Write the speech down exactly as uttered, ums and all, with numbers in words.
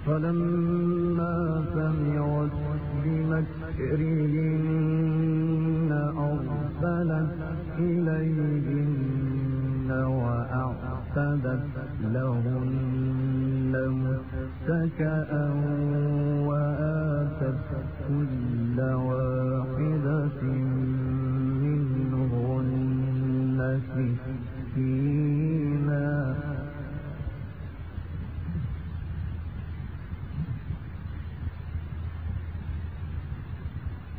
فلما سمعت بمكرهن أرسلت إليهن وأعتدت لهن متكئا وآتت كل واحدة منهن سكينا